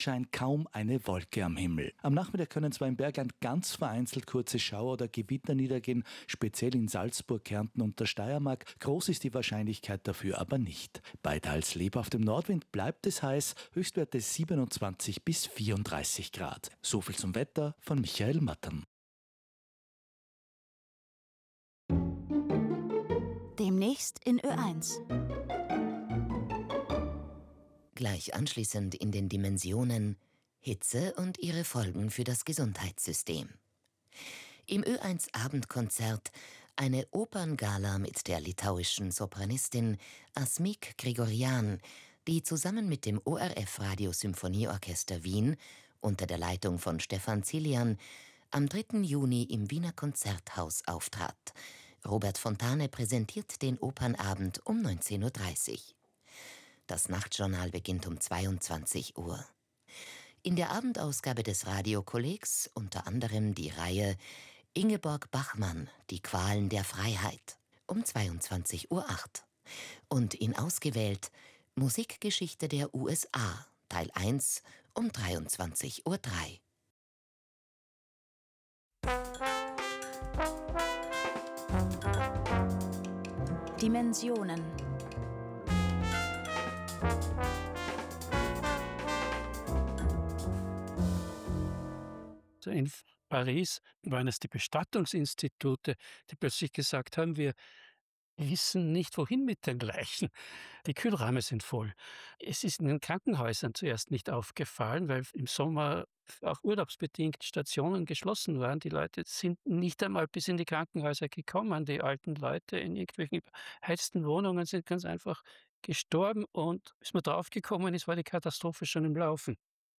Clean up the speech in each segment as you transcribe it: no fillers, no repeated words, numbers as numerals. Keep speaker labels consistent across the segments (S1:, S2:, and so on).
S1: scheint kaum eine Wolke am Himmel. Am Nachmittag können zwar im Bergland ganz vereinzelt kurze Schauer oder Gewitter niedergehen, speziell in Salzburg, Kärnten und der Steiermark. Groß ist die Wahrscheinlichkeit dafür aber nicht. Bei teils lebhaftem Nordwind bleibt es heiß, Höchstwerte 27 bis 34 Grad. So viel zum Wetter von Michael Mattern.
S2: Demnächst in Ö1.
S3: Gleich anschließend in den Dimensionen Hitze und ihre Folgen für das Gesundheitssystem. Im Ö1 Abendkonzert eine Operngala mit der litauischen Sopranistin Asmik Grigorian, die zusammen mit dem ORF Radiosymphonieorchester Wien unter der Leitung von Stefan Zilian am 3. Juni im Wiener Konzerthaus auftrat. Robert Fontane präsentiert den Opernabend um 19:30 Uhr. Das Nachtjournal beginnt um 22 Uhr. In der Abendausgabe des Radiokollegs unter anderem die Reihe Ingeborg Bachmann, die Qualen der Freiheit um 22:08 Uhr. Und in ausgewählt Musikgeschichte der USA, Teil 1 um 23:03 Uhr.
S2: Dimensionen.
S4: In Paris waren es die Bestattungsinstitute, die plötzlich gesagt haben, wir wissen nicht, wohin mit den Leichen. Die Kühlräume sind voll. Es ist in den Krankenhäusern zuerst nicht aufgefallen, weil im Sommer auch urlaubsbedingt Stationen geschlossen waren. Die Leute sind nicht einmal bis in die Krankenhäuser gekommen. Die alten Leute in irgendwelchen überheizten Wohnungen sind ganz einfach gestorben und bis man draufgekommen ist, war die Katastrophe schon im Laufen.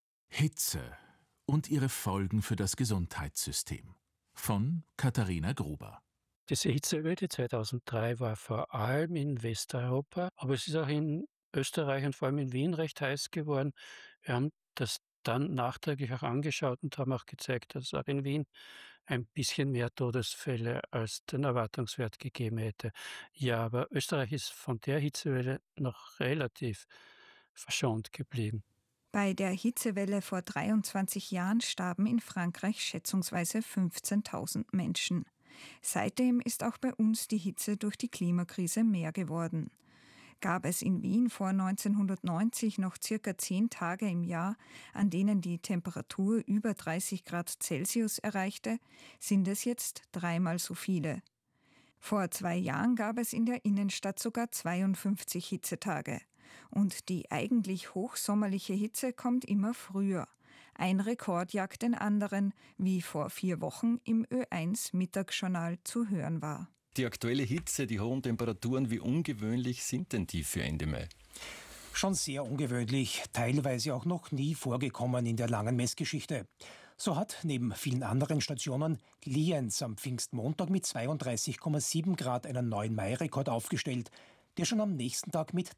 S5: Hitze und ihre Folgen für das Gesundheitssystem. Von Katharina Gruber.
S4: Diese Hitzewelle 2003 war vor allem in Westeuropa, aber es ist auch in Österreich und vor allem in Wien recht heiß geworden. Wir haben das dann nachträglich auch angeschaut und haben auch gezeigt, dass es auch in Wien ein bisschen mehr Todesfälle als den Erwartungswert gegeben hätte. Ja, aber Österreich ist von der Hitzewelle noch relativ verschont geblieben.
S6: Bei der Hitzewelle vor 23 Jahren starben in Frankreich schätzungsweise 15.000 Menschen. Seitdem ist auch bei uns die Hitze durch die Klimakrise mehr geworden. Gab es in Wien vor 1990 noch circa 10 Tage im Jahr, an denen die Temperatur über 30 Grad Celsius erreichte, sind es jetzt 3-mal so viele. Vor 2 Jahren gab es in der Innenstadt sogar 52 Hitzetage. Und die eigentlich hochsommerliche Hitze kommt immer früher. Ein Rekord jagt den anderen, wie vor 4 Wochen im Ö1 Mittagsjournal zu hören war.
S7: Die aktuelle Hitze, die hohen Temperaturen, wie ungewöhnlich sind denn die für Ende Mai?
S8: Schon sehr ungewöhnlich, teilweise auch noch nie vorgekommen in der langen Messgeschichte. So hat neben vielen anderen Stationen Lienz am Pfingstmontag mit 32,7 Grad einen neuen Mai-Rekord aufgestellt, der schon am nächsten Tag mit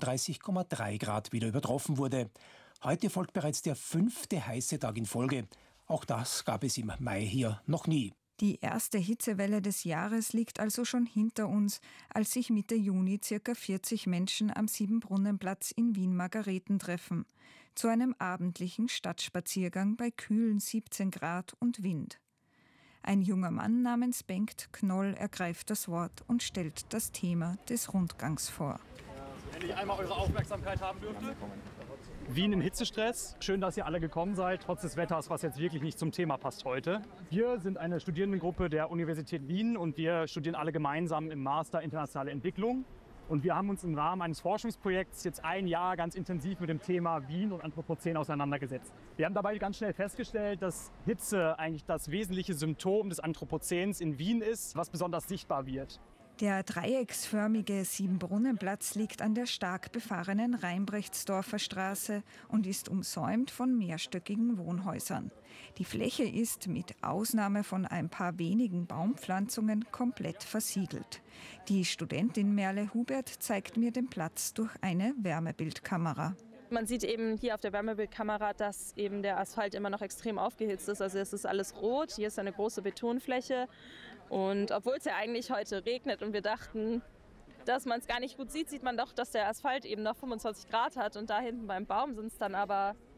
S8: 33,3 Grad wieder übertroffen wurde. Heute folgt bereits der 5. heiße Tag in Folge. Auch das gab es im Mai hier noch nie.
S6: Die erste Hitzewelle des Jahres liegt also schon hinter uns, als sich Mitte Juni ca. 40 Menschen am Siebenbrunnenplatz in Wien-Margareten treffen. Zu einem abendlichen Stadtspaziergang bei kühlen 17 Grad und Wind. Ein junger Mann namens Bengt Knoll ergreift das Wort und stellt das Thema des Rundgangs vor.
S9: Wenn ich einmal eure Aufmerksamkeit haben dürfte. Wien im Hitzestress. Schön, dass ihr alle gekommen seid, trotz des Wetters, was jetzt wirklich nicht zum Thema passt heute. Wir sind eine Studierendengruppe der Universität Wien und wir studieren alle gemeinsam im Master Internationale Entwicklung. Und wir haben uns im Rahmen eines Forschungsprojekts jetzt 1 Jahr ganz intensiv mit dem Thema Wien und Anthropozän auseinandergesetzt. Wir haben dabei ganz schnell festgestellt, dass Hitze eigentlich das wesentliche Symptom des Anthropozäns in Wien ist, was besonders sichtbar wird.
S6: Der dreiecksförmige Siebenbrunnenplatz liegt an der stark befahrenen Rheinbrechtsdorfer Straße und ist umsäumt von mehrstöckigen Wohnhäusern. Die Fläche ist mit Ausnahme von ein paar wenigen Baumpflanzungen komplett versiegelt. Die Studentin Merle Hubert zeigt mir den Platz durch eine Wärmebildkamera.
S10: Man sieht eben hier auf der Wärmebildkamera, dass eben der Asphalt immer noch extrem aufgehitzt ist. Also es ist alles rot, hier ist eine große Betonfläche. Und obwohl es ja eigentlich heute regnet und wir dachten, dass man es gar nicht gut sieht, sieht man doch, dass der Asphalt eben noch 25 Grad hat. Und da hinten beim Baum sind es dann aber